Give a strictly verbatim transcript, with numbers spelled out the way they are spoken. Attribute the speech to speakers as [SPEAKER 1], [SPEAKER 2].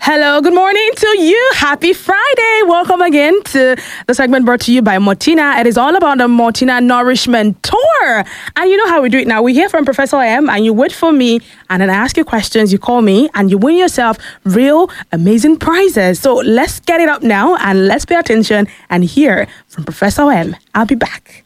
[SPEAKER 1] Hello, good morning to you. Happy Friday. Welcome again to the segment brought to you by Mortina. It is all about the Mortina Nourishment Tour. And you know how we do it now. We hear from Professor M and you wait for me and then I ask you questions. You call me and you win yourself real amazing prizes. So let's get it up now and let's pay attention and hear from Professor M. I'll be back.